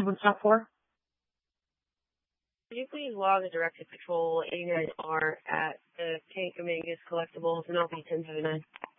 174. Could you please log a directed patrol 89R at the Tankamangas Collectibles and I'll be 1079?